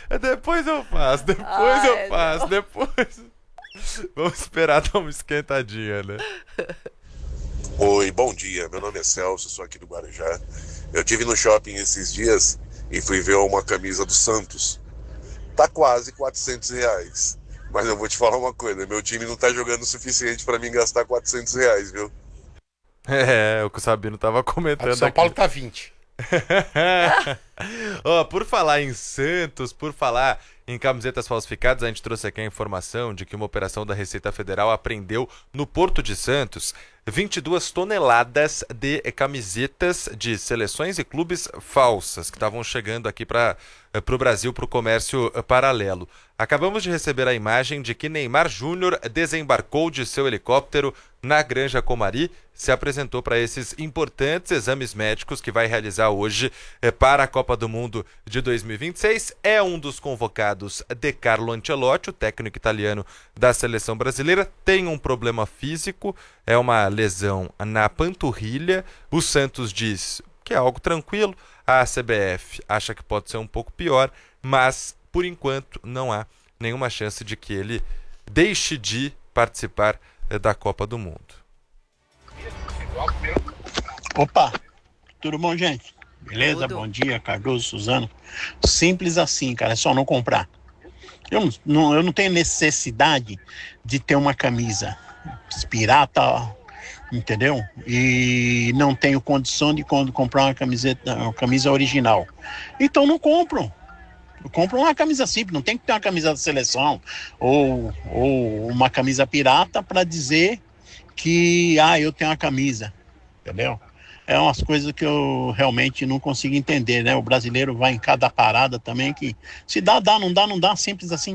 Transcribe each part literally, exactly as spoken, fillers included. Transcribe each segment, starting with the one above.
Depois eu faço, depois eu Ai, faço, não. depois. Vamos esperar dar uma esquentadinha, né? Oi, bom dia. Meu nome é Celso, sou aqui do Guarujá. Eu tive no shopping esses dias e fui ver uma camisa do Santos. Tá quase quatrocentos reais. Mas eu vou te falar uma coisa, meu time não tá jogando o suficiente pra mim gastar quatrocentos reais, viu? É, o que o Sabino tava A do comentando São Paulo aqui. tá vinte. Ó, por falar em Santos, por falar em camisetas falsificadas, a gente trouxe aqui a informação de que uma operação da Receita Federal apreendeu no Porto de Santos vinte e duas toneladas de camisetas de seleções e clubes falsas que estavam chegando aqui para o Brasil, para o comércio paralelo. Acabamos de receber a imagem de que Neymar Júnior desembarcou de seu helicóptero na Granja Comari, se apresentou para esses importantes exames médicos que vai realizar hoje eh, para a Copa do Mundo de dois mil e vinte e seis. É um dos convocados de Carlo Ancelotti, o técnico italiano da seleção brasileira. Tem um problema físico, é uma lesão na panturrilha. O Santos diz que é algo tranquilo, a C B F acha que pode ser um pouco pior, mas por enquanto não há nenhuma chance de que ele deixe de participar da Copa do Mundo. Opa, tudo bom, gente? Beleza? Tudo. Bom dia, Cardoso, Suzano. Simples assim, cara, é só não comprar. Eu não, não- eu não tenho necessidade de ter uma camisa pirata, entendeu? E não tenho condição de quando comprar uma camiseta, uma camisa original. Então não compro. Eu compro uma camisa simples, não tem que ter uma camisa da seleção ou, ou uma camisa pirata para dizer que, ah, eu tenho uma camisa, entendeu? É umas coisas que eu realmente não consigo entender, né? O brasileiro vai em cada parada também que se dá, dá, não dá, não dá, simples assim.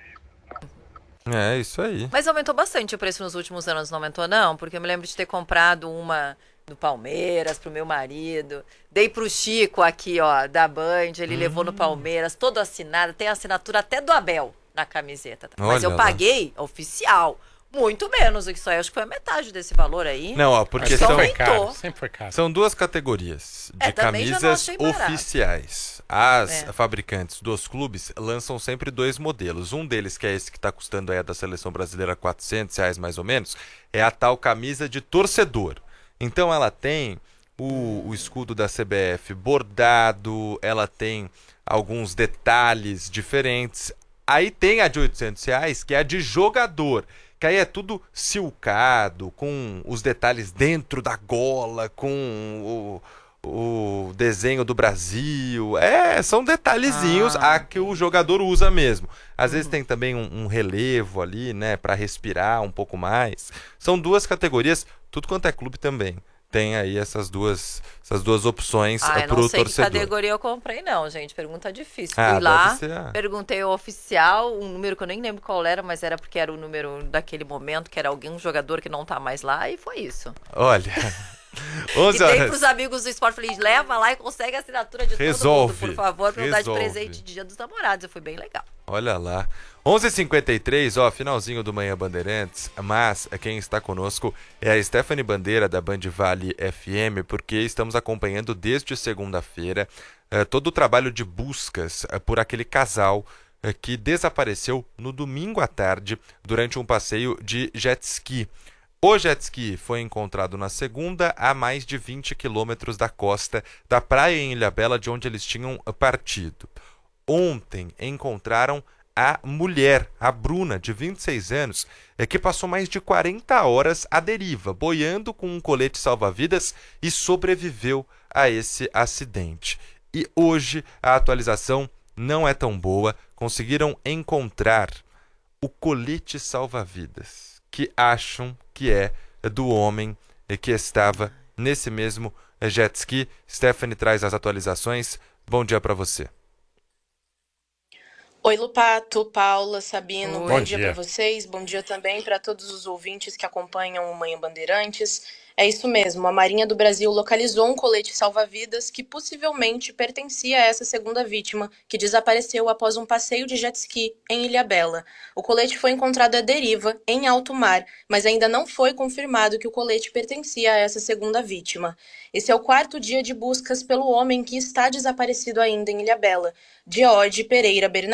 É isso aí. Mas aumentou bastante o preço nos últimos anos, não aumentou não? Porque eu me lembro de ter comprado uma do Palmeiras pro meu marido. Dei pro Chico aqui, ó, da Band, ele levou no Palmeiras, todo assinado, tem assinatura até do Abel na camiseta. Mas Olha eu lá. paguei oficial, muito menos do que isso aí, acho que foi a metade desse valor aí. Não, ó, porque Sempre são, foi caro, aumentou. sempre foi caro. são duas categorias de É, também já não camisas achei barato. oficiais. As É. fabricantes dos clubes lançam sempre dois modelos. Um deles, que é esse que está custando aí a da seleção brasileira quatrocentos reais mais ou menos, é a tal camisa de torcedor. Então ela tem o, o escudo da C B F bordado, ela tem alguns detalhes diferentes. Aí tem a de oitocentos reais, que é a de jogador, que aí é tudo silcado, com os detalhes dentro da gola, com o, o desenho do Brasil. É, são detalhezinhos Ah, a que o jogador usa mesmo. Às vezes tem também um, um relevo ali, né, para respirar um pouco mais. São duas categorias, tudo quanto é clube também. Tem aí essas duas, essas duas opções Ah, eu para não o sei que torcedor. categoria eu comprei, não, gente. Pergunta difícil. Ah, Fui lá, deve ser a- perguntei o oficial, um número que eu nem lembro qual era, mas era porque era o número daquele momento, que era alguém, um jogador que não tá mais lá, e foi isso. Olha, E onze dei horas. pros amigos do esporte, falei, leva lá e consegue a assinatura de Resolve, todo mundo, por favor, pra eu dar de resolve. presente de Dia dos Namorados. E foi bem legal. Olha lá. onze e cinquenta e três, ó, finalzinho do Manhã Bandeirantes, mas quem está conosco é a Stephanie Bandeira, da Band Vale F M, porque estamos acompanhando desde segunda-feira eh, todo o trabalho de buscas eh, por aquele casal eh, que desapareceu no domingo à tarde durante um passeio de jet ski. O jet ski foi encontrado na segunda, a mais de vinte quilômetros da costa da praia em Ilhabela, de onde eles tinham partido. Ontem encontraram a mulher, a Bruna, de vinte e seis anos, é que passou mais de quarenta horas à deriva, boiando com um colete salva-vidas e sobreviveu a esse acidente. E hoje a atualização não é tão boa. Conseguiram encontrar o colete salva-vidas, que acham que é do homem que estava nesse mesmo jet ski. Stephanie traz as atualizações. Bom dia para você. Oi, Lupato, Paula, Sabino, Oi. bom Bom dia dia. para vocês, bom dia também para todos os ouvintes que acompanham o Manhã Bandeirantes. É isso mesmo, a Marinha do Brasil localizou um colete salva-vidas que possivelmente pertencia a essa segunda vítima, que desapareceu após um passeio de jet ski em Ilhabela. O colete foi encontrado à deriva, em alto mar, mas ainda não foi confirmado que o colete pertencia a essa segunda vítima. Esse é o quarto dia de buscas pelo homem que está desaparecido ainda em Ilhabela. George Pereira Bernardes